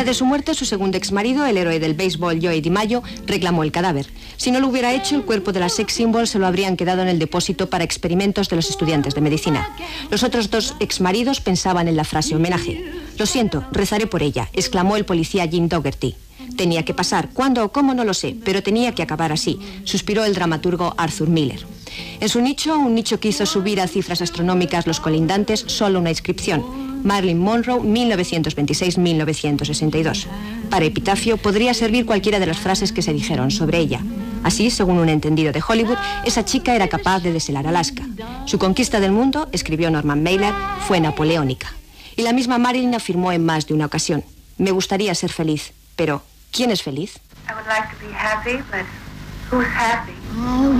día de su muerte, su segundo exmarido, el héroe del béisbol Joey DiMaggio, reclamó el cadáver. Si no lo hubiera hecho, el cuerpo de la sex symbol se lo habrían quedado en el depósito para experimentos de los estudiantes de medicina. Los otros dos exmaridos pensaban en la frase homenaje. «Lo siento, rezaré por ella», exclamó el policía Jim Dougherty. «Tenía que pasar, cuándo o cómo no lo sé, pero tenía que acabar así», suspiró el dramaturgo Arthur Miller. En su nicho, un nicho que hizo subir a cifras astronómicas los colindantes, solo una inscripción: Marilyn Monroe, 1926-1962. Para epitafio podría servir cualquiera de las frases que se dijeron sobre ella. Así, según un entendido de Hollywood, esa chica era capaz de deshelar Alaska. Su conquista del mundo, escribió Norman Mailer, fue napoleónica. Y la misma Marilyn afirmó en más de una ocasión: «Me gustaría ser feliz, pero ¿quién es feliz?». I would like to be happy, but who's happy?